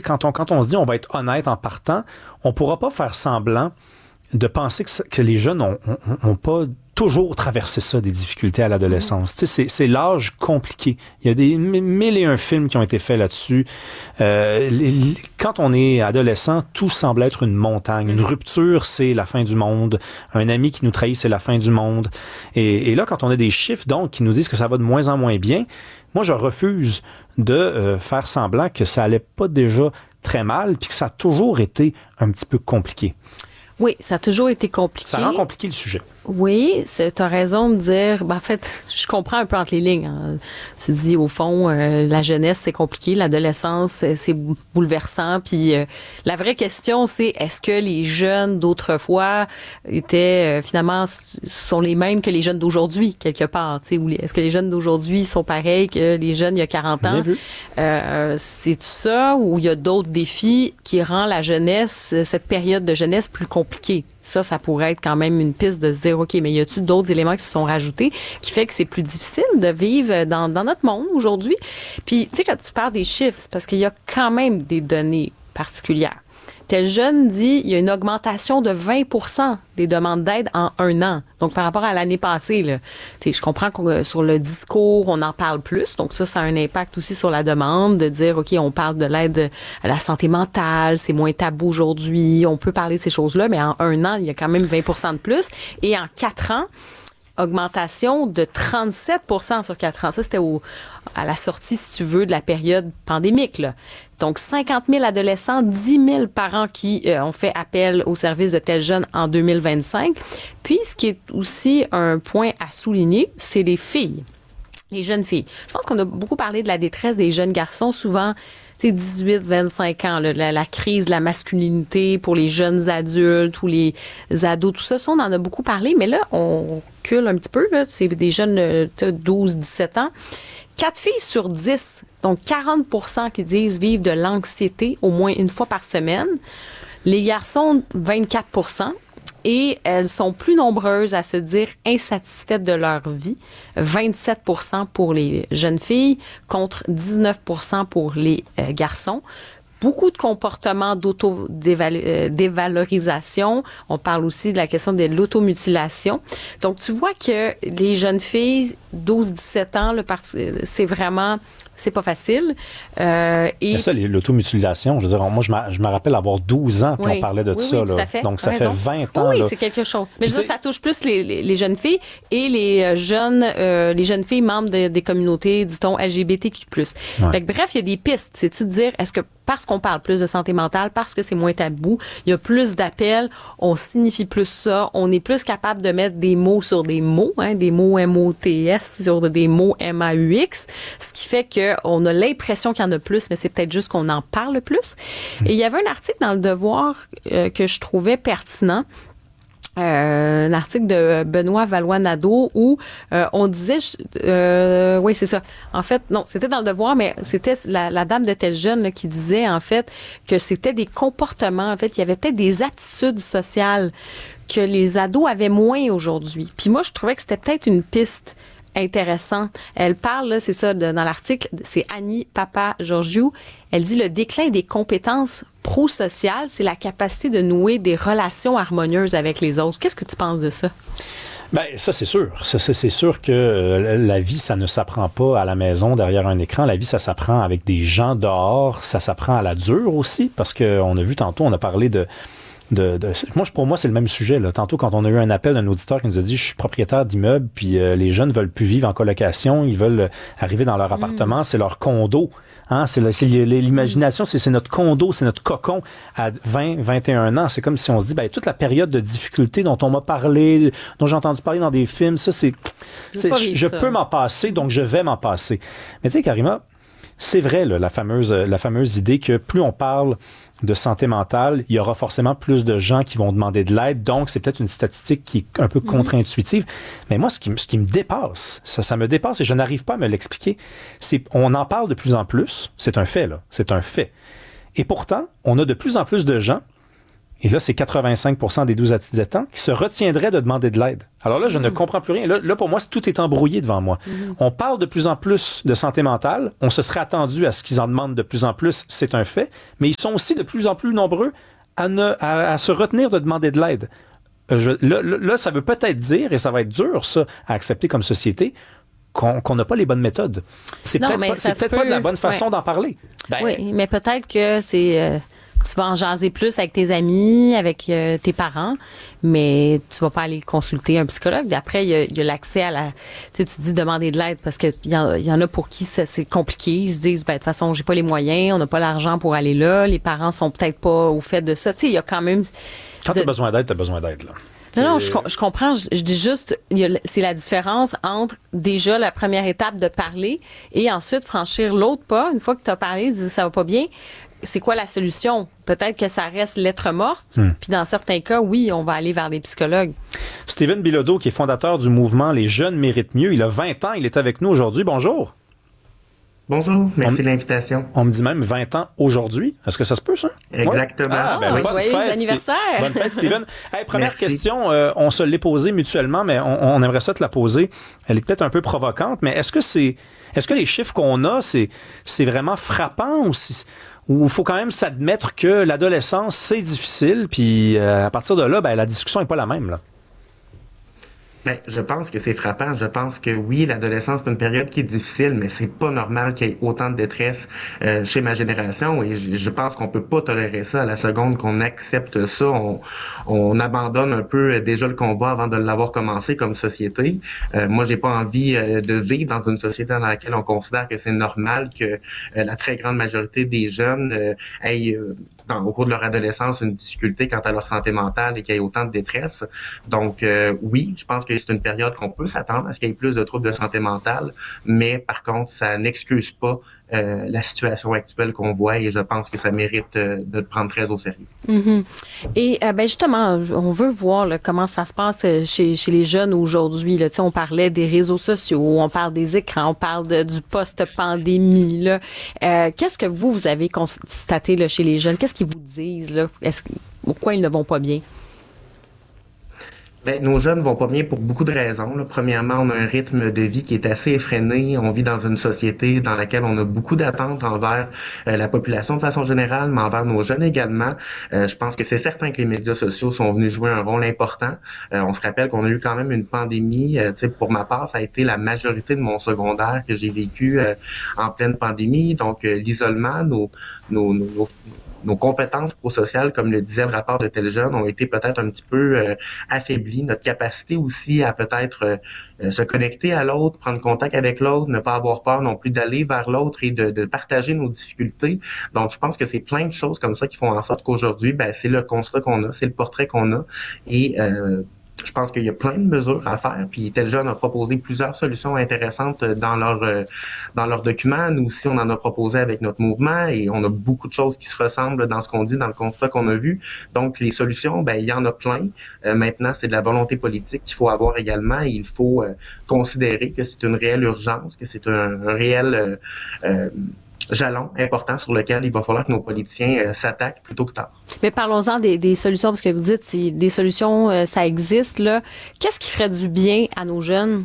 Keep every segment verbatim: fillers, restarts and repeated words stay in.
quand on, quand on se dit on va être honnête en partant, on pourra pas faire semblant de penser que, que les jeunes ont, ont, ont pas toujours traversé ça, des difficultés à l'adolescence. Mmh. Tu sais, c'est, c'est l'âge compliqué. Il y a des mille et un films qui ont été faits là-dessus. Euh, les, quand on est adolescent, tout semble être une montagne. Une rupture, c'est la fin du monde. Un ami qui nous trahit, c'est la fin du monde. Et, et là, quand on a des chiffres, donc, qui nous disent que ça va de moins en moins bien, moi, je refuse de euh, faire semblant que ça allait pas déjà très mal, puis que ça a toujours été un petit peu compliqué. Oui, ça a toujours été compliqué. Ça rend compliqué le sujet. Oui, tu as raison de dire, ben en fait, je comprends un peu entre les lignes. Hein. Tu dis, au fond, euh, la jeunesse, c'est compliqué, l'adolescence, c'est bouleversant. Puis euh, la vraie question, c'est est-ce que les jeunes d'autrefois étaient, euh, finalement, sont les mêmes que les jeunes d'aujourd'hui, quelque part? Tu sais, ou est-ce que les jeunes d'aujourd'hui sont pareils que les jeunes il y a quarante ans? Euh, c'est tout ça, ou il y a d'autres défis qui rendent la jeunesse, cette période de jeunesse plus compliquée? Ça, ça pourrait être quand même une piste de se dire, OK, mais y a-t-il d'autres éléments qui se sont rajoutés qui fait que c'est plus difficile de vivre dans, dans notre monde aujourd'hui? Puis, tu sais, quand tu parles des chiffres, c'est parce qu'il y a quand même des données particulières. Tel jeune dit, il y a une augmentation de vingt pour cent des demandes d'aide en un an. Donc, par rapport à l'année passée, là, je comprends que sur le discours, on en parle plus. Donc, ça, ça a un impact aussi sur la demande de dire, OK, on parle de l'aide à la santé mentale, c'est moins tabou aujourd'hui, on peut parler de ces choses-là, mais en un an, il y a quand même vingt pour cent de plus. Et en quatre ans, augmentation de trente-sept pour cent sur quatre ans. Ça, c'était au, à la sortie, si tu veux, de la période pandémique, là. Donc, cinquante mille adolescents, dix mille parents qui euh, ont fait appel au service de tel jeune en deux mille vingt-cinq. Puis, ce qui est aussi un point à souligner, c'est les filles, les jeunes filles. Je pense qu'on a beaucoup parlé de la détresse des jeunes garçons, souvent, tu sais, dix-huit vingt-cinq ans, là, la, la crise de la masculinité pour les jeunes adultes ou les ados, tout ça, ça, on en a beaucoup parlé, mais là, on recule un petit peu, là, c'est des jeunes, douze dix-sept ans. Quatre filles sur dix, donc quarante pour cent qui disent vivre de l'anxiété au moins une fois par semaine. Les garçons, vingt-quatre pour cent. Et elles sont plus nombreuses à se dire insatisfaites de leur vie. vingt-sept pour cent pour les jeunes filles contre dix-neuf pour cent pour les euh, garçons. Beaucoup de comportements d'auto-dévalorisation. On parle aussi de la question de l'automutilation. Donc, tu vois que les jeunes filles, douze dix-sept ans, le parti, c'est vraiment... c'est pas facile. Euh, et mais ça, l'automutilation, je veux dire, moi, je me, je me rappelle avoir douze ans, puis oui, on parlait de oui, ça. Oui, là. tout à fait. Donc, ça fait vingt ans. Oui, là. c'est quelque chose. Mais je veux dire, ça touche plus les, les, les jeunes filles et les jeunes, euh, les jeunes filles membres de, des communautés, dit-on, L G B T Q plus. Ouais. Fait que, bref, il y a des pistes. C'est-tu de dire, est-ce que parce qu'on parle plus de santé mentale, parce que c'est moins tabou, il y a plus d'appels, on signifie plus ça, on est plus capable de mettre des mots sur des mots, hein, des mots M O T S sur des mots M A U X, ce qui fait qu'on a l'impression qu'il y en a plus, mais c'est peut-être juste qu'on en parle plus. Et il y avait un article dans Le Devoir euh, que je trouvais pertinent. Euh, un article de Benoît Valois-Nadeau où euh, on disait, euh, oui c'est ça, en fait, non, c'était dans Le Devoir, mais c'était la, la dame de tel jeune là, qui disait en fait que c'était des comportements, en fait, il y avait peut-être des aptitudes sociales que les ados avaient moins aujourd'hui. Puis moi, je trouvais que c'était peut-être une piste intéressant. Elle parle, là, c'est ça, de, dans l'article, c'est Annie Papa-Georgiou. Elle dit le déclin des compétences prosociales, c'est la capacité de nouer des relations harmonieuses avec les autres. Qu'est-ce que tu penses de ça? Ben ça c'est sûr. Ça, c'est sûr que euh, la vie ça ne s'apprend pas à la maison derrière un écran. La vie ça s'apprend avec des gens dehors. Ça s'apprend à la dure aussi parce que on a vu tantôt, on a parlé de De, de, moi, pour moi, c'est le même sujet. Là. Tantôt, quand on a eu un appel d'un auditeur qui nous a dit « Je suis propriétaire d'immeuble, puis euh, les jeunes veulent plus vivre en colocation, ils veulent euh, arriver dans leur appartement, mmh. c'est leur condo. Hein, c'est, c'est l'imagination, c'est, c'est notre condo, c'est notre cocon à vingt, vingt et un ans. C'est comme si on se dit, ben, toute la période de difficulté dont on m'a parlé, dont j'ai entendu parler dans des films, ça, c'est, c'est je, je peux m'en passer, donc je vais m'en passer. » Mais tu sais, Karima, c'est vrai, là, la fameuse, la fameuse idée que plus on parle de santé mentale, il y aura forcément plus de gens qui vont demander de l'aide. Donc, c'est peut-être une statistique qui est un peu mm-hmm. contre-intuitive. Mais moi, ce qui, ce qui me dépasse, ça, ça me dépasse et je n'arrive pas à me l'expliquer, c'est on en parle de plus en plus. C'est un fait, là. C'est un fait. Et pourtant, on a de plus en plus de gens Et là, c'est quatre-vingt-cinq pour cent des douze à dix-sept ans qui se retiendraient de demander de l'aide. Alors là, je mmh. ne comprends plus rien. Là, là pour moi, tout est embrouillé devant moi. Mmh. On parle de plus en plus de santé mentale. On se serait attendu à ce qu'ils en demandent de plus en plus. C'est un fait. Mais ils sont aussi de plus en plus nombreux à, ne, à, à se retenir de demander de l'aide. Je, là, là, ça veut peut-être dire, et ça va être dur, ça, à accepter comme société, qu'on qu'on n'a pas les bonnes méthodes. C'est non, peut-être, pas, c'est peut-être peut... pas de la bonne façon ouais. d'en parler. Ben, oui, mais peut-être que c'est... Euh... Tu vas en jaser plus avec tes amis, avec euh, tes parents, mais tu vas pas aller consulter un psychologue. Après, il y a, il y a l'accès à la... Tu sais, tu dis demander de l'aide parce qu'il y, y en a pour qui ça, c'est compliqué. Ils se disent, ben de toute façon, j'ai pas les moyens, on n'a pas l'argent pour aller là, les parents sont peut-être pas au fait de ça. Tu sais, il y a quand même... Quand de... t'as besoin d'aide, t'as besoin d'aide, là. Non, non, je, je comprends. Je, je dis juste, il y a, c'est la différence entre déjà la première étape de parler et ensuite franchir l'autre pas. Une fois que tu as parlé, dis ça va pas bien. C'est quoi la solution? Peut-être que ça reste lettre morte. Hmm. Puis dans certains cas, oui, on va aller vers des psychologues. Steven Bilodeau, qui est fondateur du mouvement Les Jeunes Méritent Mieux, il a vingt ans, il est avec nous aujourd'hui. Bonjour. Bonjour, merci on, de l'invitation. On me dit même vingt ans aujourd'hui. Est-ce que ça se peut, ça? Exactement. Ouais? Ah, ben, oui, bonne joyeux fête, anniversaire. Bonne fête, Steven. Hey, première merci. question, euh, on se l'est posée mutuellement, mais on, on aimerait ça te la poser. Elle est peut-être un peu provocante, mais est-ce que c'est, est-ce que les chiffres qu'on a, c'est, c'est vraiment frappant ou si, où il faut quand même s'admettre que l'adolescence, c'est difficile, puis euh, à partir de là, ben, la discussion n'est pas la même, là. Ben, je pense que c'est frappant. Je pense que oui, l'adolescence, c'est une période qui est difficile, mais c'est pas normal qu'il y ait autant de détresse euh, chez ma génération. Et je, je pense qu'on peut pas tolérer ça. À la seconde qu'on accepte ça, on, on abandonne un peu déjà le combat avant de l'avoir commencé comme société. Euh, moi, j'ai pas envie euh, de vivre dans une société dans laquelle on considère que c'est normal que euh, la très grande majorité des jeunes euh, aient euh, Dans, au cours de leur adolescence, une difficulté quant à leur santé mentale et qu'il y ait autant de détresse. Donc, euh, oui, je pense que c'est une période qu'on peut s'attendre à ce qu'il y ait plus de troubles de santé mentale, mais par contre, ça n'excuse pas euh, la situation actuelle qu'on voit et je pense que ça mérite euh, de le prendre très au sérieux. Mm-hmm. Et euh, ben justement, on veut voir là, comment ça se passe chez, chez les jeunes aujourd'hui. Là. On parlait des réseaux sociaux, on parle des écrans, on parle de, du post-pandémie. Là. Euh, qu'est-ce que vous, vous avez constaté là, chez les jeunes? Qu'est-ce qu'ils vous disent? Là? Est-ce, pourquoi ils ne vont pas bien? Ben, nos jeunes vont pas bien pour beaucoup de raisons. Là. Premièrement, on a un rythme de vie qui est assez effréné. On vit dans une société dans laquelle on a beaucoup d'attentes envers euh, la population de façon générale, mais envers nos jeunes également. Euh, je pense que c'est certain que les médias sociaux sont venus jouer un rôle important. Euh, on se rappelle qu'on a eu quand même une pandémie. Euh, pour ma part, ça a été la majorité de mon secondaire que j'ai vécu euh, en pleine pandémie. Donc, euh, l'isolement, nos, nos, nos Nos compétences prosociales, comme le disait le rapport de Tel Jeune, ont été peut-être un petit peu euh, affaiblies. Notre capacité aussi à peut-être euh, se connecter à l'autre, prendre contact avec l'autre, ne pas avoir peur non plus d'aller vers l'autre et de, de partager nos difficultés. Donc, je pense que c'est plein de choses comme ça qui font en sorte qu'aujourd'hui, ben, c'est le constat qu'on a, c'est le portrait qu'on a. Et euh, je pense qu'il y a plein de mesures à faire. Puis Tel Jeune a proposé plusieurs solutions intéressantes dans leur euh, dans leur document. Nous aussi, on en a proposé avec notre mouvement et on a beaucoup de choses qui se ressemblent dans ce qu'on dit, dans le constat qu'on a vu. Donc, les solutions, ben il y en a plein. Euh, maintenant, c'est de la volonté politique qu'il faut avoir également. Et il faut euh, considérer que c'est une réelle urgence, que c'est un, un réel euh, euh, jalon important sur lequel il va falloir que nos politiciens euh, s'attaquent plutôt que tard. Mais parlons-en des, des solutions, parce que vous dites si des solutions, euh, ça existe, là. Qu'est-ce qui ferait du bien à nos jeunes?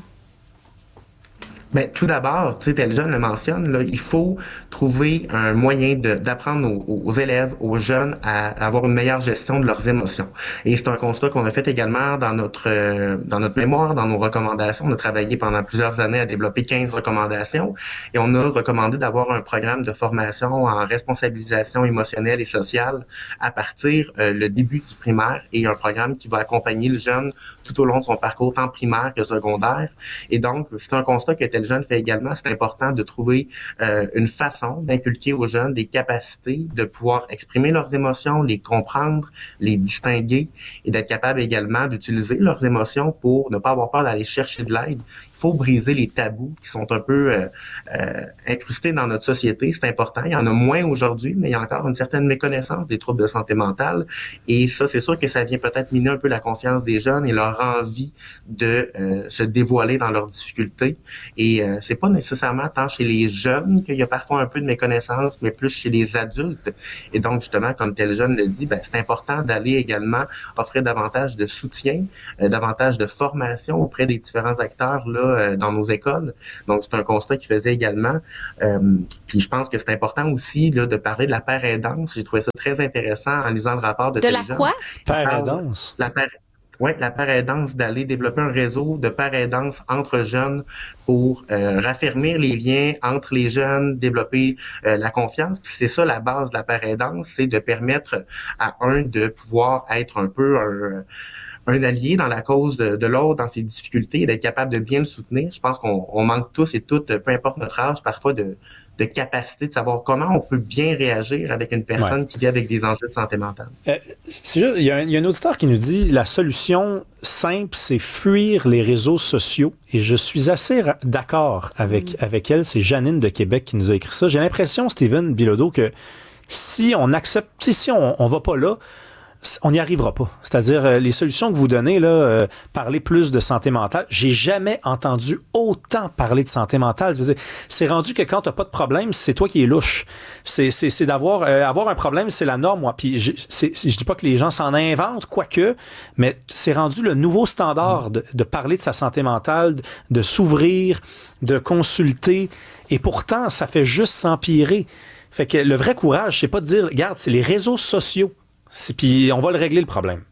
Ben, tout d'abord, tu sais, Tel Jeune le mentionne, là, il faut trouver un moyen de, d'apprendre aux, aux élèves, aux jeunes à, à avoir une meilleure gestion de leurs émotions. Et c'est un constat qu'on a fait également dans notre euh, dans notre mémoire, dans nos recommandations. On a travaillé pendant plusieurs années à développer quinze recommandations et on a recommandé d'avoir un programme de formation en responsabilisation émotionnelle et sociale à partir euh, le début du primaire et un programme qui va accompagner le jeune tout au long de son parcours, tant primaire que secondaire. Et donc, c'est un constat que Tel Jeune fait également. C'est important de trouver euh, une façon d'inculquer aux jeunes des capacités de pouvoir exprimer leurs émotions, les comprendre, les distinguer et d'être capable également d'utiliser leurs émotions pour ne pas avoir peur d'aller chercher de l'aide. Il faut briser les tabous qui sont un peu euh, euh, incrustés dans notre société. C'est important. Il y en a moins aujourd'hui, mais il y a encore une certaine méconnaissance des troubles de santé mentale. Et ça, c'est sûr que ça vient peut-être miner un peu la confiance des jeunes et leur envie de euh, se dévoiler dans leurs difficultés. Et euh, c'est pas nécessairement tant chez les jeunes qu'il y a parfois un peu de méconnaissance, mais plus chez les adultes. Et donc, justement, comme tel jeune le dit, ben, c'est important d'aller également offrir davantage de soutien, euh, davantage de formation auprès des différents acteurs là euh, dans nos écoles. Donc, c'est un constat qu'il faisait également. Euh, puis, je pense que c'est important aussi là de parler de la paraidance. J'ai trouvé ça très intéressant en lisant le rapport de, de tel la jeune. quoi? Paraidance. La par... Oui, la paraidance, d'aller développer un réseau de paraidance entre jeunes pour euh, raffermir les liens entre les jeunes, développer euh, la confiance. Puis c'est ça la base de la paraidance, c'est de permettre à un de pouvoir être un peu un, un allié dans la cause de, de l'autre, dans ses difficultés, et d'être capable de bien le soutenir. Je pense qu'on on manque tous et toutes, peu importe notre âge, parfois de de capacité de savoir comment on peut bien réagir avec une personne ouais. qui vit avec des enjeux de santé mentale. Euh, c'est juste, il y a un, il y a un auditeur qui nous dit la solution simple, c'est fuir les réseaux sociaux. Et je suis assez ra- d'accord avec, mmh. avec elle. C'est Janine de Québec qui nous a écrit ça. J'ai l'impression, Steven Bilodeau, que si on accepte, si, si on, on va pas là, on n'y arrivera pas. C'est-à-dire, euh, les solutions que vous donnez, là, euh, parler plus de santé mentale, j'ai jamais entendu autant parler de santé mentale. C'est, c'est rendu que quand t'as pas de problème, c'est toi qui es louche. C'est, c'est, c'est d'avoir euh, avoir un problème, c'est la norme, moi. Puis je, c'est, je dis pas que les gens s'en inventent, quoique, mais c'est rendu le nouveau standard de, de parler de sa santé mentale, de, de s'ouvrir, de consulter. Et pourtant, ça fait juste s'empirer. Fait que le vrai courage, c'est pas de dire, regarde, c'est les réseaux sociaux. C'est, puis on va le régler le problème.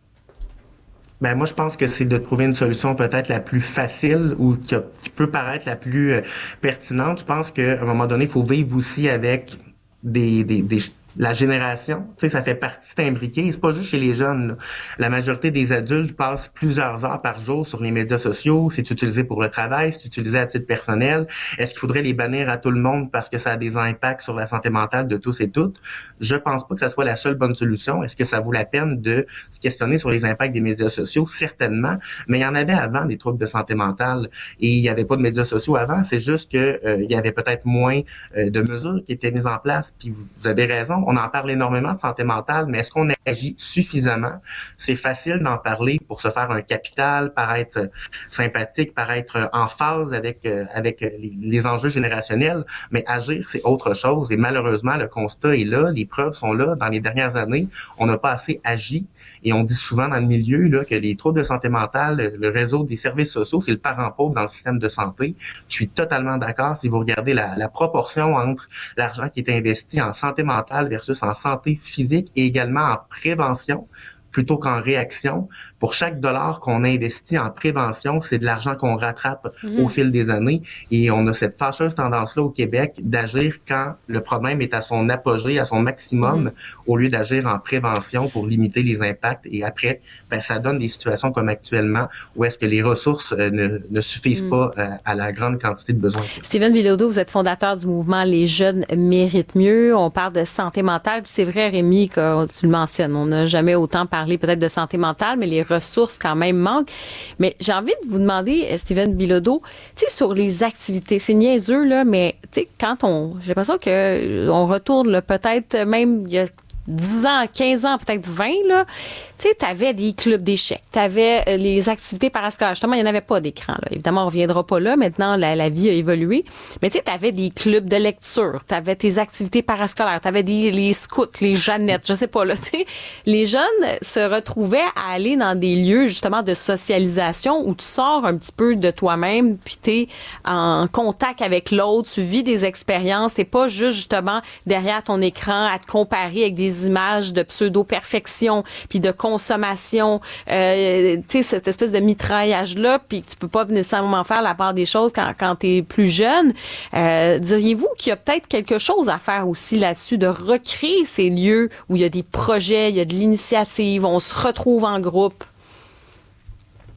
Ben moi je pense que c'est de trouver une solution peut-être la plus facile ou qui, a, qui peut paraître la plus euh, pertinente. Je pense qu'à un moment donné, il faut vivre aussi avec des, des, des la génération, tu sais, ça fait partie, c'est imbriqué. C'est pas juste chez les jeunes, là. La majorité des adultes passent plusieurs heures par jour sur les médias sociaux. C'est utilisé pour le travail, c'est utilisé à titre personnel. Est-ce qu'il faudrait les bannir à tout le monde parce que ça a des impacts sur la santé mentale de tous et toutes? Je pense pas que ça soit la seule bonne solution. Est-ce que ça vaut la peine de se questionner sur les impacts des médias sociaux? Certainement. Mais il y en avait avant des troubles de santé mentale et il y avait pas de médias sociaux avant. C'est juste que euh, il y avait peut-être moins euh, de mesures qui étaient mises en place. Puis vous avez raison. On en parle énormément de santé mentale, mais est-ce qu'on agit suffisamment? C'est facile d'en parler pour se faire un capital, paraître sympathique, paraître en phase avec avec les, les enjeux générationnels, mais agir, c'est autre chose. Et malheureusement, le constat est là, les preuves sont là. Dans les dernières années, on n'a pas assez agi. Et on dit souvent dans le milieu là, que les troubles de santé mentale, le réseau des services sociaux, c'est le parent pauvre dans le système de santé. Je suis totalement d'accord. Si vous regardez la, la proportion entre l'argent qui est investi en santé mentale versus en santé physique et également en prévention, plutôt qu'en réaction, pour chaque dollar qu'on investit en prévention, c'est de l'argent qu'on rattrape mmh. au fil des années. Et on a cette fâcheuse tendance-là au Québec d'agir quand le problème est à son apogée, à son maximum, mmh. au lieu d'agir en prévention pour limiter les impacts. Et après, ben, ça donne des situations comme actuellement où est-ce que les ressources euh, ne, ne suffisent mmh. pas euh, à la grande quantité de besoins. Steven Bilodeau, vous êtes fondateur du mouvement Les Jeunes Méritent Mieux. On parle de santé mentale. Puis c'est vrai, Rémi, que tu le mentionnes, on n'a jamais autant parlé peut-être de santé mentale, mais les ressources quand même manquent. Mais j'ai envie de vous demander, Steven Bilodeau, tu sais, sur les activités, c'est niaiseux, là, mais tu sais, quand on, j'ai l'impression que on retourne là, peut-être même il y a dix ans, quinze ans, peut-être vingt, là, tu sais, t'avais des clubs d'échecs, t'avais euh, les activités parascolaires. Justement, il n'y en avait pas d'écran, là. Évidemment, on reviendra pas là. Maintenant, la, la vie a évolué. Mais tu sais, t'avais des clubs de lecture, t'avais tes activités parascolaires, t'avais des, les scouts, les Jeannettes, je sais pas, là, tu sais. Les jeunes se retrouvaient à aller dans des lieux, justement, de socialisation où tu sors un petit peu de toi-même, puis t'es en contact avec l'autre, tu vis des expériences, t'es pas juste, justement, derrière ton écran à te comparer avec des images de pseudo-perfection, puis de consommation, euh, tu sais, cette espèce de mitraillage-là, puis que tu peux pas nécessairement faire la part des choses quand, quand t'es plus jeune. Euh, diriez-vous qu'il y a peut-être quelque chose à faire aussi là-dessus, de recréer ces lieux où il y a des projets, il y a de l'initiative, on se retrouve en groupe?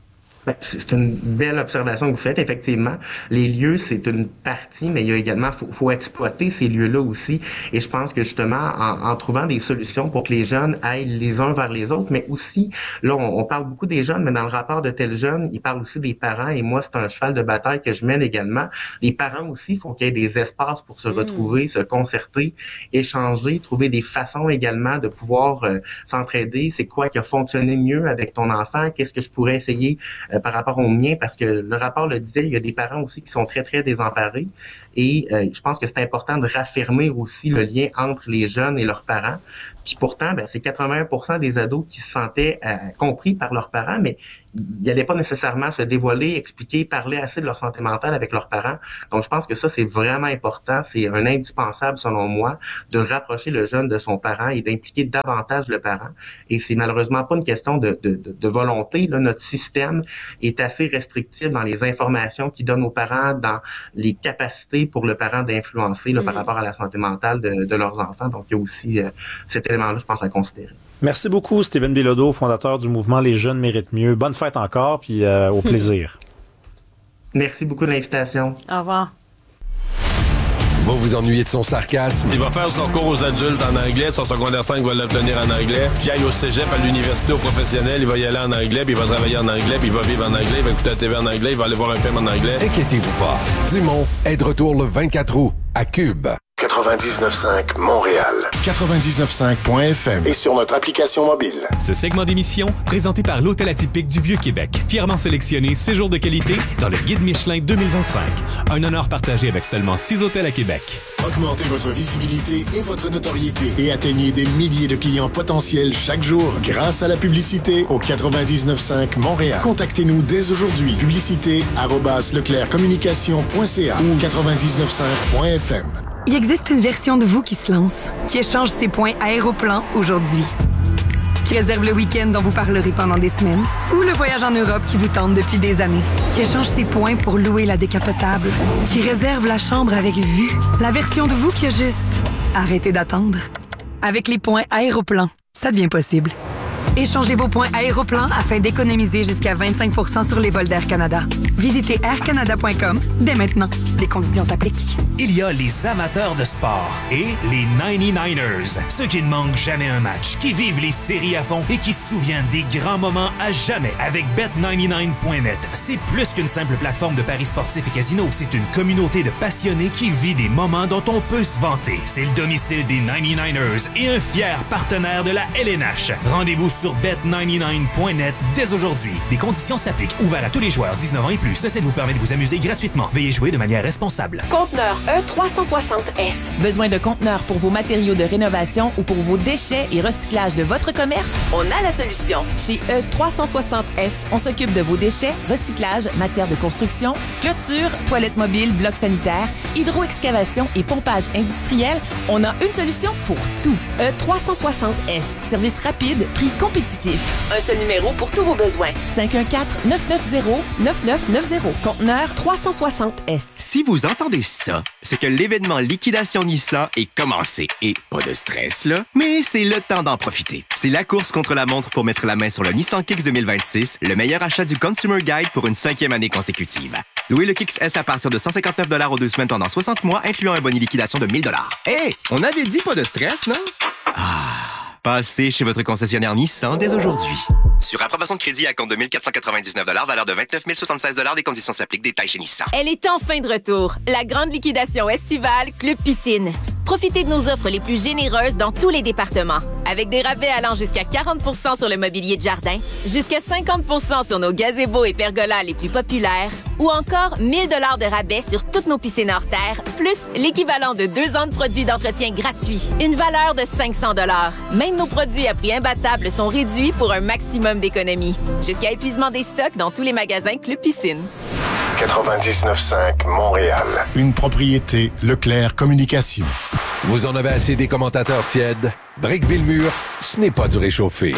Ben, c'est une belle observation que vous faites. Effectivement, les lieux, c'est une partie, mais il y a également, faut, faut exploiter ces lieux-là aussi. Et je pense que justement, en, en trouvant des solutions pour que les jeunes aillent les uns vers les autres, mais aussi, là, on, on parle beaucoup des jeunes, mais dans le rapport de tels jeunes, il parle aussi des parents. Et moi, c'est un cheval de bataille que je mène également. Les parents aussi, il faut qu'il y ait des espaces pour se mmh. retrouver, se concerter, échanger, trouver des façons également de pouvoir euh, s'entraider. C'est quoi qui a fonctionné mieux avec ton enfant? Qu'est-ce que je pourrais essayer Euh, par rapport au mien, parce que le rapport le disait, il y a des parents aussi qui sont très, très désemparés. Et euh, je pense que c'est important de raffermir aussi le lien entre les jeunes et leurs parents. Puis pourtant, ben, c'est quatre-vingts pour cent des ados qui se sentaient euh, compris par leurs parents, mais ils n'allaient pas nécessairement se dévoiler, expliquer, parler assez de leur santé mentale avec leurs parents. Donc, je pense que ça, c'est vraiment important. C'est un indispensable, selon moi, de rapprocher le jeune de son parent et d'impliquer davantage le parent. Et c'est malheureusement pas une question de, de, de, de volonté. Là, notre système est assez restrictif dans les informations qu'il donne aux parents, dans les capacités pour le parent d'influencer là, mmh. par rapport à la santé mentale de, de leurs enfants. Donc, il y a aussi euh, cet élément-là, je pense, à considérer. Merci beaucoup, Steven Bilodeau, fondateur du mouvement Les Jeunes Méritent Mieux. Bonne fête encore, puis euh, au plaisir. Merci beaucoup de l'invitation. Au revoir. Vous vous ennuyez de son sarcasme? Il va faire son cours aux adultes en anglais, son secondaire cinq va l'obtenir en anglais, puis il aille au cégep, à l'université, au professionnel, il va y aller en anglais, puis il va travailler en anglais, puis il va vivre en anglais, il va écouter la T V en anglais, il va aller voir un film en anglais. Inquiétez-vous pas. Dumont est de retour le vingt-quatre août à Cube. quatre-vingt-dix-neuf virgule cinq Montréal. quatre-vingt-dix-neuf virgule cinq point F M. Et sur notre application mobile. Ce segment d'émission, présenté par l'Hôtel Atypique du Vieux-Québec, fièrement sélectionné séjour de qualité dans le Guide Michelin deux mille vingt-cinq. Un honneur partagé avec seulement six hôtels à Québec. Augmentez votre visibilité et votre notoriété et atteignez des milliers de clients potentiels chaque jour grâce à la publicité au quatre-vingt-dix-neuf virgule cinq Montréal. Contactez-nous dès aujourd'hui. Publicité arobase leclercommunication point c a ou quatre-vingt-dix-neuf virgule cinq point F M. Il existe une version de vous qui se lance, qui échange ses points Aéroplan aujourd'hui, qui réserve le week-end dont vous parlerez pendant des semaines, ou le voyage en Europe qui vous tente depuis des années, qui échange ses points pour louer la décapotable, qui réserve la chambre avec vue, la version de vous qui a juste arrêtez d'attendre. Avec les points Aéroplan, ça devient possible. Échangez vos points Aéroplan afin d'économiser jusqu'à vingt-cinq pour cent sur les vols d'Air Canada. Visitez air canada point com dès maintenant. Les conditions s'appliquent. Il y a les amateurs de sport et les ninety-niners. Ceux qui ne manquent jamais un match, qui vivent les séries à fond et qui se souviennent des grands moments à jamais. Avec bet quatre-vingt-dix-neuf point net, c'est plus qu'une simple plateforme de paris sportifs et casinos. C'est une communauté de passionnés qui vit des moments dont on peut se vanter. C'est le domicile des ninety-niners et un fier partenaire de la L N H. Rendez-vous sur bet quatre-vingt-dix-neuf point net dès aujourd'hui. Les conditions s'appliquent. Ouvert à tous les joueurs dix-neuf ans et plus. Ceci vous permet de vous amuser gratuitement. Veuillez jouer de manière responsable. Conteneur E trois cent soixante S. Besoin de conteneurs pour vos matériaux de rénovation ou pour vos déchets et recyclage de votre commerce? On a la solution. Chez E trois cent soixante S, on s'occupe de vos déchets, recyclage, matières de construction, clôture, toilettes mobiles, blocs sanitaires, hydro-excavation et pompage industriel. On a une solution pour tout. E trois cent soixante S. Service rapide, prix compétitif. Un seul numéro pour tous vos besoins. cinq un quatre, neuf neuf zéro, neuf neuf neuf zéro. Conteneur trois cent soixante S. Si vous entendez ça, c'est que l'événement Liquidation Nissan est commencé. Et pas de stress, là, mais c'est le temps d'en profiter. C'est la course contre la montre pour mettre la main sur le Nissan Kicks deux mille vingt-six, le meilleur achat du Consumer Guide pour une cinquième année consécutive. Louez le Kicks S à partir de cent cinquante-neuf dollars aux deux semaines pendant soixante mois, incluant un bonus liquidation de mille dollars. Hé, on avait dit pas de stress, non? Ah, passez chez votre concessionnaire Nissan dès aujourd'hui. Sur approbation de crédit à compte de mille quatre cent quatre-vingt-dix-neuf dollars, valeur de vingt-neuf mille soixante-seize dollars, des conditions s'appliquent, détails chez Nissan. Elle est enfin de retour. La grande liquidation estivale Club Piscine. Profitez de nos offres les plus généreuses dans tous les départements. Avec des rabais allant jusqu'à quarante pour cent sur le mobilier de jardin, jusqu'à cinquante pour cent sur nos gazebos et pergolas les plus populaires, ou encore mille dollars de rabais sur toutes nos piscines hors terre, plus l'équivalent de deux ans de produits d'entretien gratuits. Une valeur de cinq cents dollars. Même nos produits à prix imbattable sont réduits pour un maximum d'économie. Jusqu'à épuisement des stocks dans tous les magasins Club Piscine. quatre-vingt-dix-neuf virgule cinq Montréal. Une propriété Leclerc Communication. Vous en avez assez des commentateurs tièdes? Brickville-Mur, ce n'est pas du réchauffé.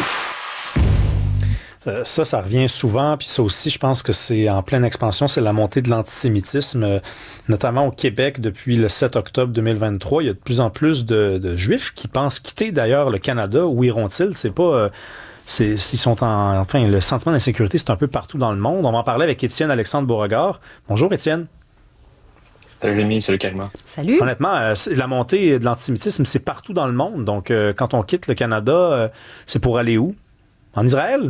Euh, ça, ça revient souvent, puis ça aussi, je pense que c'est en pleine expansion, c'est la montée de l'antisémitisme, euh, notamment au Québec depuis le sept octobre deux mille vingt-trois. Il y a de plus en plus de, de Juifs qui pensent quitter d'ailleurs le Canada. Où iront-ils? C'est pas... Euh, c'est, ils sont en, enfin, le sentiment d'insécurité, c'est un peu partout dans le monde. On va en parler avec Étienne Alexandre Beauregard. Bonjour, Étienne. Salut Rémi, salut Karima. Salut. Honnêtement, euh, la montée de l'antisémitisme, c'est partout dans le monde. Donc, euh, quand on quitte le Canada, euh, c'est pour aller où? En Israël?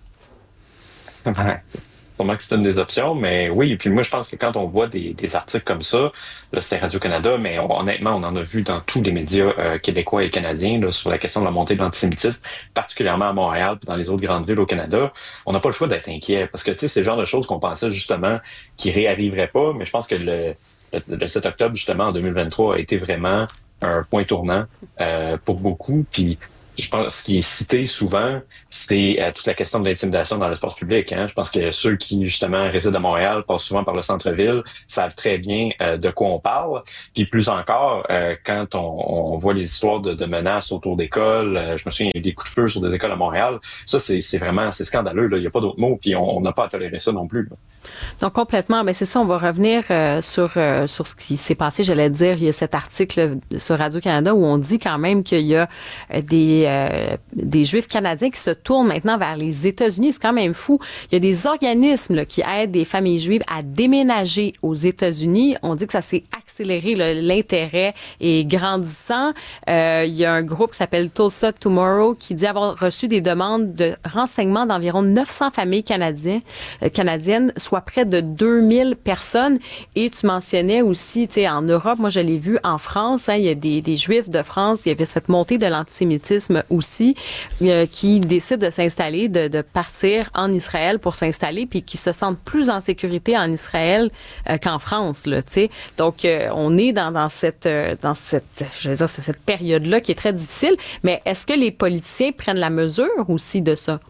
Ben, sûrement que c'est une des options, mais oui. Et puis moi, je pense que quand on voit des, des articles comme ça, là, c'est Radio-Canada, mais on, honnêtement, on en a vu dans tous les médias euh, québécois et canadiens là, sur la question de la montée de l'antisémitisme, particulièrement à Montréal et dans les autres grandes villes au Canada. On n'a pas le choix d'être inquiet parce que, tu sais, c'est le genre de choses qu'on pensait justement qui réarriveraient pas, mais je pense que le Le sept octobre, justement, en deux mille vingt-trois, a été vraiment un point tournant euh, pour beaucoup. Puis, je pense ce qui est cité souvent, c'est euh, toute la question de l'intimidation dans l'espace public. Hein. Je pense que ceux qui, justement, résident à Montréal, passent souvent par le centre-ville, savent très bien euh, de quoi on parle. Puis, plus encore, euh, quand on, on voit les histoires de, de menaces autour d'écoles, euh, je me souviens, il y a eu des coups de feu sur des écoles à Montréal. Ça, c'est, c'est vraiment c'est scandaleux. Là. Il n'y a pas d'autre mot. Puis, on n'a pas à tolérer ça non plus. Là. Donc complètement, ben c'est ça, on va revenir euh, sur euh, sur ce qui s'est passé, j'allais dire, il y a cet article sur Radio-Canada où on dit quand même qu'il y a des euh, des Juifs canadiens qui se tournent maintenant vers les États-Unis, c'est quand même fou. Il y a des organismes là, qui aident des familles juives à déménager aux États-Unis. On dit que ça s'est accéléré, là, l'intérêt est grandissant. Euh, il y a un groupe qui s'appelle Tulsa Tomorrow qui dit avoir reçu des demandes de renseignements d'environ neuf cents familles canadiennes, euh, canadiennes soit près de deux mille personnes. Et tu mentionnais aussi, tu sais, en Europe, moi je l'ai vu en France, hein, il y a des, des Juifs de France, il y avait cette montée de l'antisémitisme aussi, euh, qui décident de s'installer, de, de partir en Israël pour s'installer, puis qui se sentent plus en sécurité en Israël euh, qu'en France, là, tu sais. Donc, euh, on est dans, dans cette, euh, dans cette, je veux dire, c'est cette période-là qui est très difficile. Mais est-ce que les politiciens prennent la mesure aussi de ça?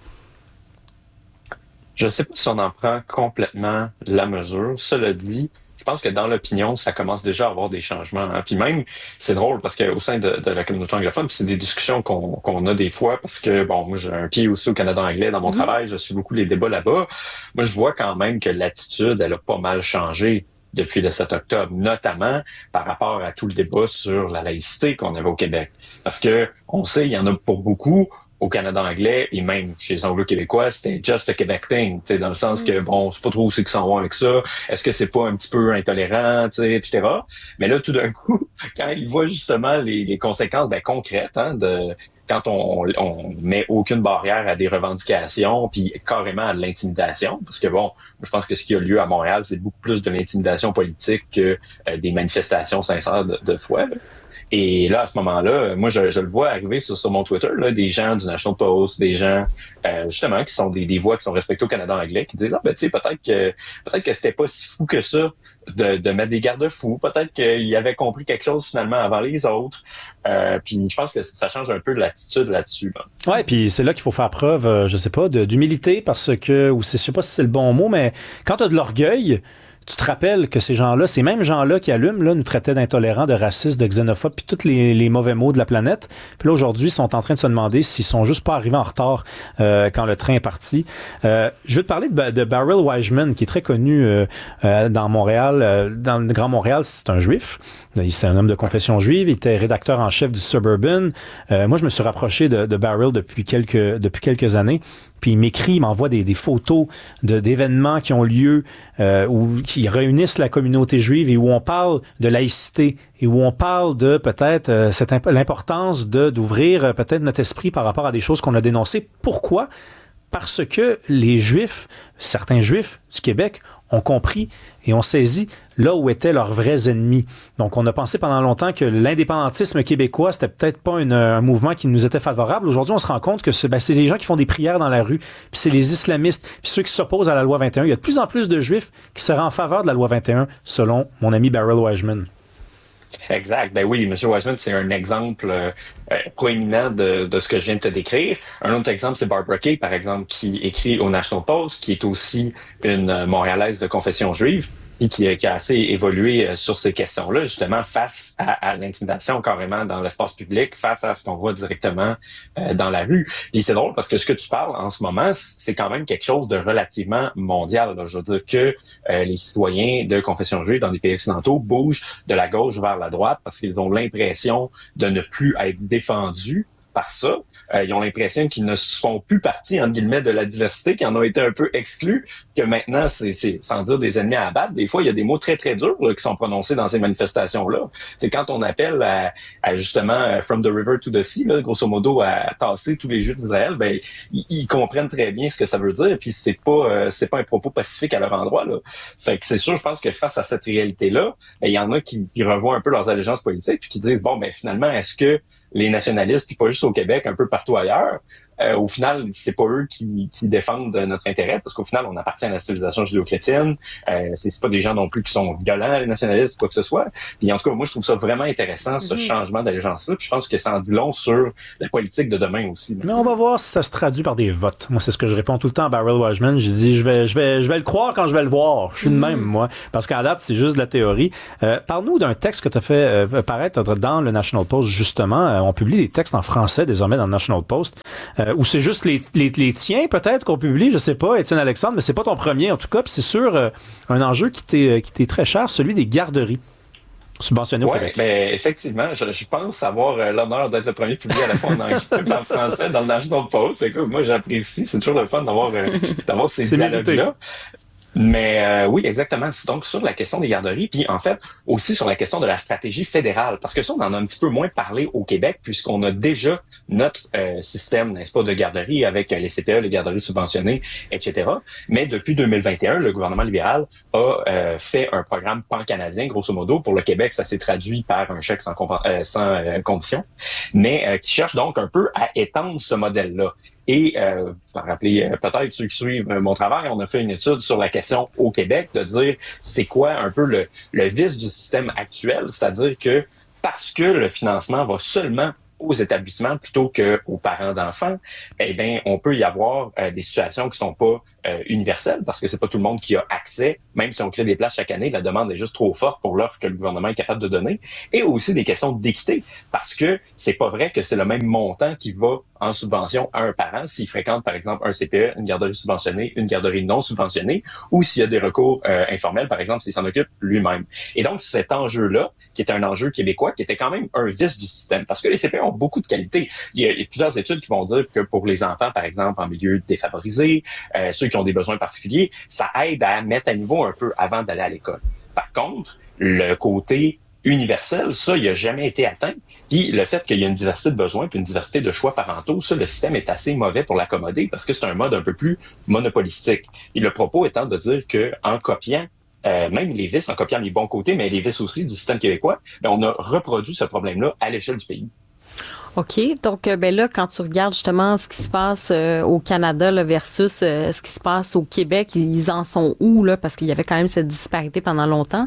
Je ne sais pas si on en prend complètement la mesure. Cela dit, je pense que dans l'opinion, ça commence déjà à avoir des changements. Hein. Puis même, c'est drôle parce qu'au sein de, de la communauté anglophone, puis c'est des discussions qu'on, qu'on a des fois parce que, bon, moi j'ai un pied aussi au Canada anglais dans mon mmh. travail, je suis beaucoup les débats là-bas. Moi, je vois quand même que l'attitude, elle a pas mal changé depuis le sept octobre, notamment par rapport à tout le débat sur la laïcité qu'on avait au Québec. Parce que on sait, il y en a pour beaucoup au Canada anglais et même chez les Anglo-Québécois, c'était just a Québec thing, tu sais, dans le sens que, bon, c'est pas trop où c'est qu'ils s'en vont avec ça, est-ce que c'est pas un petit peu intolérant, tu sais, et cetera. Mais là, tout d'un coup, quand ils voient justement les, les conséquences ben, concrètes, hein, de quand on, on met aucune barrière à des revendications, puis carrément à de l'intimidation, parce que bon, je pense que ce qui a lieu à Montréal, c'est beaucoup plus de l'intimidation politique que euh, des manifestations sincères de, de foi, là. Et là, à ce moment-là, moi, je, je le vois arriver sur, sur mon Twitter, là, des gens du National Post, des gens, euh, justement, qui sont des, des voix qui sont respectées au Canada anglais, qui disent, ah, ben, tu sais, peut-être que, peut-être que c'était pas si fou que ça de, de mettre des garde-fous. Peut-être qu'ils avaient compris quelque chose, finalement, avant les autres. Euh, puis je pense que ça change un peu de l'attitude là-dessus, là. Ouais, puis c'est là qu'il faut faire preuve, euh, je sais pas, de, d'humilité parce que, ou c'est, je sais pas si c'est le bon mot, mais quand t'as de l'orgueil, tu te rappelles que ces gens-là, ces mêmes gens-là qui allument, là, nous traitaient d'intolérants, de racistes, de xénophobes, puis tous les, les mauvais mots de la planète. Puis là, aujourd'hui, ils sont en train de se demander s'ils sont juste pas arrivés en retard euh, quand le train est parti. Euh, je veux te parler de, de Beryl Wiseman, qui est très connu euh, euh, dans Montréal, euh, dans le Grand Montréal. C'est un juif. C'est un homme de confession juive. Il était rédacteur en chef du Suburban. Euh, moi, je me suis rapproché de, de Beryl depuis quelques depuis quelques années. Puis il m'écrit, il m'envoie des, des photos de, d'événements qui ont lieu, euh, où, qui réunissent la communauté juive et où on parle de laïcité et où on parle de peut-être euh, cette imp- l'importance de d'ouvrir euh, peut-être notre esprit par rapport à des choses qu'on a dénoncées. Pourquoi? Parce que les Juifs, certains Juifs du Québec, ont compris et ont saisi là où étaient leurs vrais ennemis. Donc, on a pensé pendant longtemps que l'indépendantisme québécois, c'était peut-être pas une, un mouvement qui nous était favorable. Aujourd'hui, on se rend compte que c'est, ben, c'est les gens qui font des prières dans la rue, puis c'est les islamistes, puis ceux qui s'opposent à la loi vingt et un. Il y a de plus en plus de Juifs qui seraient en faveur de la loi vingt et un, selon mon ami Beryl Wiseman. Exact. Ben oui, M. Wiseman, c'est un exemple euh, proéminent de, de ce que je viens de te décrire. Un autre exemple, c'est Barbara Kay, par exemple, qui écrit au National Post, qui est aussi une Montréalaise de confession juive et qui, qui a assez évolué sur ces questions-là, justement, face à, à l'intimidation carrément dans l'espace public, face à ce qu'on voit directement euh, dans la rue. Puis c'est drôle parce que ce que tu parles en ce moment, c'est quand même quelque chose de relativement mondial, là. Je veux dire que euh, les citoyens de confession juive dans des pays occidentaux bougent de la gauche vers la droite parce qu'ils ont l'impression de ne plus être défendus par ça. Euh, ils ont l'impression qu'ils ne font plus partie, entre guillemets, de la diversité, qu'ils en ont été un peu exclus, que maintenant, c'est, c'est sans dire des ennemis à abattre. Des fois, il y a des mots très, très durs là, qui sont prononcés dans ces manifestations-là. C'est quand on appelle à, à justement « from the river to the sea », là, grosso modo, à tasser tous les Juifs d'Israël, ben ils, ils comprennent très bien ce que ça veut dire, puis c'est pas euh, c'est pas un propos pacifique à leur endroit. Là. Fait que c'est sûr, je pense que face à cette réalité-là, ben, il y en a qui, qui revoient un peu leurs allégeances politiques, puis qui disent « bon, ben finalement, est-ce que les nationalistes, puis pas juste au Québec, un peu partout ailleurs, euh, au final, c'est pas eux qui, qui défendent notre intérêt, parce qu'au final, on appartient à la civilisation judéo-chrétienne. Euh, c'est, c'est pas des gens non plus qui sont violents, les nationalistes, ou quoi que ce soit. Puis en tout cas, moi, je trouve ça vraiment intéressant, ce mm-hmm. changement d'allégeance-là. Puis je pense que ça en dit long sur la politique de demain aussi. Mais on va voir si ça se traduit par des votes. Moi, c'est ce que je réponds tout le temps à Beryl Washman. J'ai dit, je vais, je vais, je vais le croire quand je vais le voir. Je suis mm-hmm. de même, moi. Parce qu'à date, c'est juste de la théorie. Euh, parle-nous d'un texte que tu as fait euh, paraître dans le National Post, justement. Euh, on publie des textes en français désormais dans le National Post, euh, ou c'est juste les, les, les tiens peut-être qu'on publie, je sais pas, Étienne Alexandre, mais c'est pas ton premier en tout cas, puis c'est sûr euh, un enjeu qui t'est, qui t'est très cher, celui des garderies subventionnées au ouais, Québec. Ben, effectivement, je, je pense avoir euh, l'honneur d'être le premier publié à la fois en anglais et en français dans le National Post. Écoute, moi j'apprécie, c'est toujours le fun d'avoir, euh, d'avoir ces dialogues-là. Mais euh, oui, exactement. C'est donc sur la question des garderies, puis en fait aussi sur la question de la stratégie fédérale, parce que ça, on en a un petit peu moins parlé au Québec, puisqu'on a déjà notre euh, système, n'est-ce pas, de garderie avec euh, les C P E, les garderies subventionnées, et cetera. Mais depuis deux mille vingt et un, le gouvernement libéral a euh, fait un programme pan-canadien, grosso modo. Pour le Québec, ça s'est traduit par un chèque sans, compa- euh, sans euh, condition, mais euh, qui cherche donc un peu à étendre ce modèle-là. Et, euh, vous vous rappelez, euh, peut-être ceux qui suivent euh, mon travail, on a fait une étude sur la question au Québec de dire c'est quoi un peu le, le vice du système actuel, c'est-à-dire que parce que le financement va seulement aux établissements plutôt qu'aux parents d'enfants, eh bien, on peut y avoir euh, des situations qui sont pas euh, universelles parce que c'est pas tout le monde qui a accès, même si on crée des places chaque année, la demande est juste trop forte pour l'offre que le gouvernement est capable de donner, et aussi des questions d'équité parce que c'est pas vrai que c'est le même montant qui va en subvention à un parent s'il fréquente par exemple un C P E, une garderie subventionnée, une garderie non subventionnée, ou s'il y a des recours euh, informels, par exemple s'il s'en occupe lui-même. Et donc cet enjeu-là, qui est un enjeu québécois, qui était quand même un vice du système, parce que les C P E ont beaucoup de qualité. Il y a, il y a plusieurs études qui vont dire que pour les enfants, par exemple, en milieu défavorisé, euh, ceux qui ont des besoins particuliers, ça aide à mettre à niveau un peu avant d'aller à l'école. Par contre, le côté universel, ça, il n'a jamais été atteint. Puis le fait qu'il y a une diversité de besoins puis une diversité de choix parentaux, ça, le système est assez mauvais pour l'accommoder parce que c'est un mode un peu plus monopolistique. Et le propos étant de dire que en copiant Euh, même les vices, en copiant les bons côtés, mais les vices aussi du système québécois, ben, on a reproduit ce problème-là à l'échelle du pays. OK. Donc, euh, ben là, quand tu regardes justement ce qui se passe euh, au Canada là, versus euh, ce qui se passe au Québec, ils en sont où, là? Parce qu'il y avait quand même cette disparité pendant longtemps.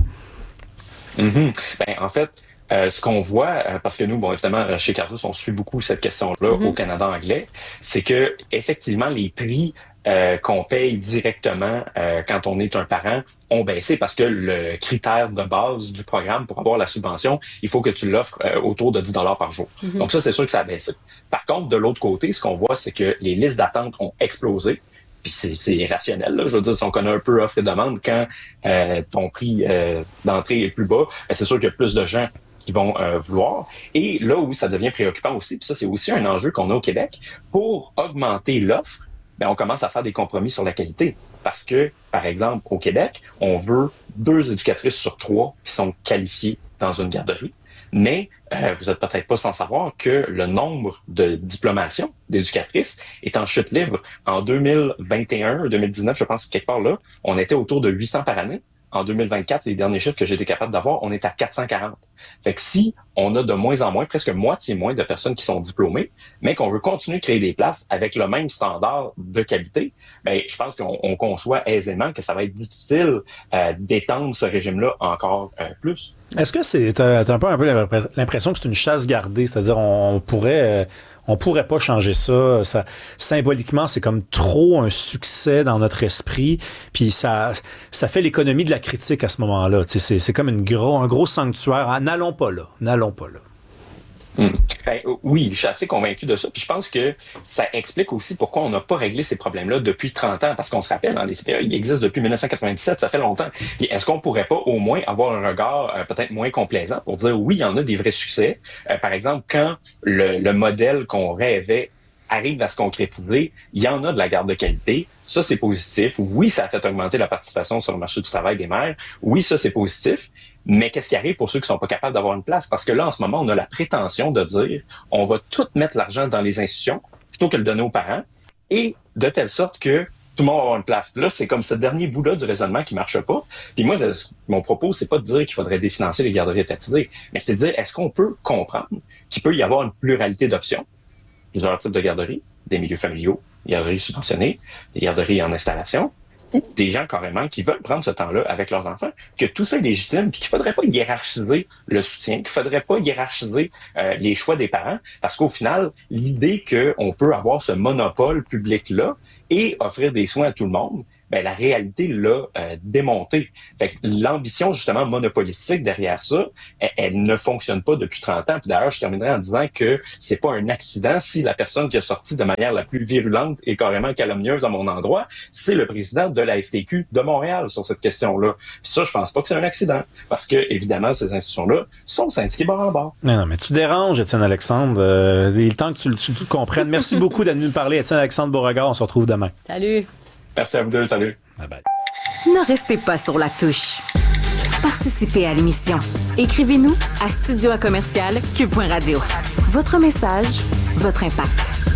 Mm-hmm. Ben, en fait, Euh, ce qu'on voit, euh, parce que nous, bon, évidemment, chez Cardus, on suit beaucoup cette question-là mm-hmm. au Canada anglais, c'est que effectivement, les prix euh, qu'on paye directement euh, quand on est un parent ont baissé parce que le critère de base du programme pour avoir la subvention, il faut que tu l'offres euh, autour de dix dollars par jour. Mm-hmm. Donc ça, c'est sûr que ça a baissé. Par contre, de l'autre côté, ce qu'on voit, c'est que les listes d'attente ont explosé. Puis c'est, c'est rationnel, là. Je veux dire, si on connaît un peu offre et demande, quand euh, ton prix euh, d'entrée est plus bas, ben, c'est sûr qu'il y a plus de gens qui vont euh, vouloir. Et là où ça devient préoccupant aussi, puis ça, c'est aussi un enjeu qu'on a au Québec, pour augmenter l'offre, ben, on commence à faire des compromis sur la qualité. Parce que, par exemple, au Québec, on veut deux éducatrices sur trois qui sont qualifiées dans une garderie. Mais euh, vous êtes peut-être pas sans savoir que le nombre de diplomations d'éducatrices est en chute libre. En deux mille vingt et un, deux mille dix-neuf, je pense quelque part là, on était autour de huit cents par année. En deux mille vingt-quatre, les derniers chiffres que j'ai été capable d'avoir, on est à quatre cent quarante. Fait que si on a de moins en moins, presque moitié moins de personnes qui sont diplômées, mais qu'on veut continuer de créer des places avec le même standard de qualité, ben je pense qu'on on conçoit aisément que ça va être difficile euh, d'étendre ce régime-là encore euh, plus. Est-ce que c'est t'as, t'as un peu, un peu l'impression que c'est une chasse gardée, c'est-à-dire on, on pourrait euh, on pourrait pas changer ça, ça symboliquement c'est comme trop un succès dans notre esprit, puis ça ça fait l'économie de la critique à ce moment-là, tu sais, c'est c'est comme une gros un gros sanctuaire, ah, n'allons pas là, n'allons pas là. Mmh. Ben, oui, je suis assez convaincu de ça. Puis je pense que ça explique aussi pourquoi on n'a pas réglé ces problèmes-là depuis trente ans. Parce qu'on se rappelle, dans les C P A, il existe depuis dix-neuf cent quatre-vingt-dix-sept, ça fait longtemps. Et est-ce qu'on pourrait pas au moins avoir un regard euh, peut-être moins complaisant pour dire oui, il y en a des vrais succès. Euh, par exemple, quand le, le modèle qu'on rêvait arrive à se concrétiser, il y en a de la garde de qualité. Ça, c'est positif. Oui, ça a fait augmenter la participation sur le marché du travail des mères. Oui, ça, c'est positif. Mais qu'est-ce qui arrive pour ceux qui sont pas capables d'avoir une place? Parce que là, en ce moment, on a la prétention de dire on va tout mettre l'argent dans les institutions plutôt que le donner aux parents et de telle sorte que tout le monde va avoir une place. Là, c'est comme ce dernier bout-là du raisonnement qui marche pas. Puis moi, mon propos, c'est pas de dire qu'il faudrait définancer les garderies étatisées, mais c'est de dire est-ce qu'on peut comprendre qu'il peut y avoir une pluralité d'options, plusieurs types de garderies, des milieux familiaux, des garderies subventionnées, des garderies en installation, ou des gens carrément qui veulent prendre ce temps-là avec leurs enfants, que tout ça est légitime, puis qu'il faudrait pas hiérarchiser le soutien, qu'il faudrait pas hiérarchiser euh, les choix des parents, parce qu'au final, l'idée qu'on peut avoir ce monopole public-là et offrir des soins à tout le monde, ben la réalité l'a euh, démonté. Fait que l'ambition justement monopolistique derrière ça, elle, elle ne fonctionne pas depuis trente ans. Puis d'ailleurs, je terminerai en disant que c'est pas un accident si la personne qui a sorti de manière la plus virulente et carrément calomnieuse à mon endroit, c'est le président de la F T Q de Montréal sur cette question-là. Puis ça, je pense pas que c'est un accident, parce que évidemment, ces institutions-là sont syndiquées bord en bord. Non, non, mais tu déranges, Étienne Alexandre. Euh, il est le temps que tu, tu, tu le comprennes. Merci beaucoup d'être venu nous parler, Étienne Alexandre Beauregard. On se retrouve demain. Salut. Merci à vous deux, salut. Bye bye. Ne restez pas sur la touche. Participez à l'émission. Écrivez-nous à studio à commercial cube point radio. Votre message, votre impact.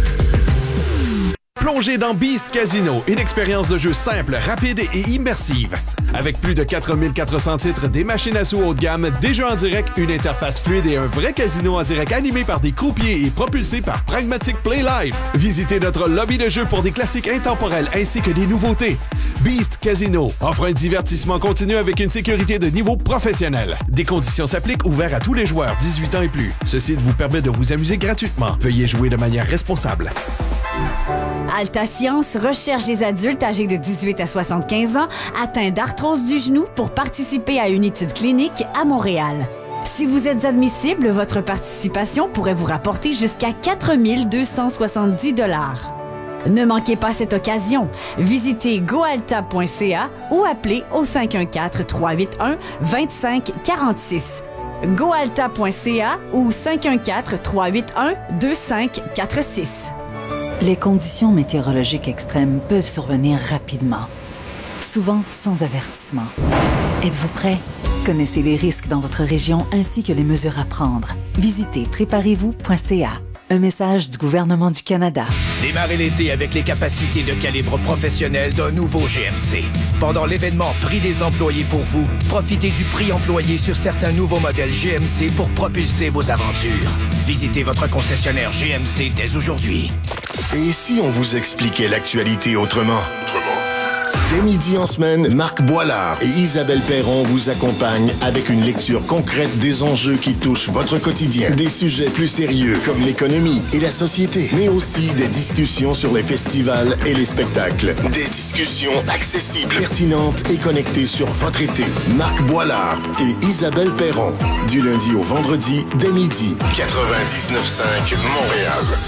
Plongez dans Beast Casino, une expérience de jeu simple, rapide et immersive. Avec plus de quatre mille quatre cents titres, des machines à sous haut de gamme, des jeux en direct, une interface fluide et un vrai casino en direct animé par des croupiers et propulsé par Pragmatic Play Live. Visitez notre lobby de jeu pour des classiques intemporels ainsi que des nouveautés. Beast Casino offre un divertissement continu avec une sécurité de niveau professionnel. Des conditions s'appliquent, ouverts à tous les joueurs dix-huit ans et plus. Ceci vous permet de vous amuser gratuitement. Veuillez jouer de manière responsable. Alta Science recherche des adultes âgés de dix-huit à soixante-quinze ans atteints d'arthrose du genou pour participer à une étude clinique à Montréal. Si vous êtes admissible, votre participation pourrait vous rapporter jusqu'à quatre mille deux cent soixante-dix dollars. Ne manquez pas cette occasion. Visitez goalta point c a ou appelez au cinq un quatre, trois huit un, deux cinq quatre six. goalta point c a ou cinq un quatre, trois huit un, deux cinq quatre six. Les conditions météorologiques extrêmes peuvent survenir rapidement, souvent sans avertissement. Êtes-vous prêt? Connaissez les risques dans votre région ainsi que les mesures à prendre. Visitez préparez vous point c a. Un message du gouvernement du Canada. Démarrez l'été avec les capacités de calibre professionnel d'un nouveau G M C. Pendant l'événement Prix des employés pour vous, profitez du prix employé sur certains nouveaux modèles G M C pour propulser vos aventures. Visitez votre concessionnaire G M C dès aujourd'hui. Et si on vous expliquait l'actualité autrement? Autrement. Dès midi en semaine, Marc Boilard et Isabelle Perron vous accompagnent avec une lecture concrète des enjeux qui touchent votre quotidien. Des sujets plus sérieux comme l'économie et la société, mais aussi des discussions sur les festivals et les spectacles. Des discussions accessibles, pertinentes et connectées sur votre été. Marc Boilard et Isabelle Perron, du lundi au vendredi, dès midi. quatre-vingt-dix-neuf virgule cinq Montréal.